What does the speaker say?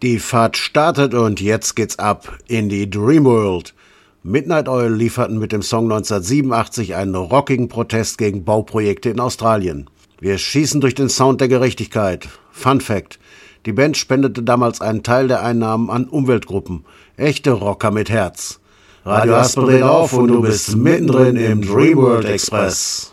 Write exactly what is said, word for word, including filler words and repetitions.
Die Fahrt startet und jetzt geht's ab in die Dreamworld. Midnight Oil lieferten mit dem Song neunzehnhundertsiebenundachtzig einen rockigen Protest gegen Bauprojekte in Australien. Wir schießen durch den Sound der Gerechtigkeit. Fun Fact: Die Band spendete damals einen Teil der Einnahmen an Umweltgruppen. Echte Rocker mit Herz. Radio Haspel dreht auf und du bist mittendrin im Dreamworld Express.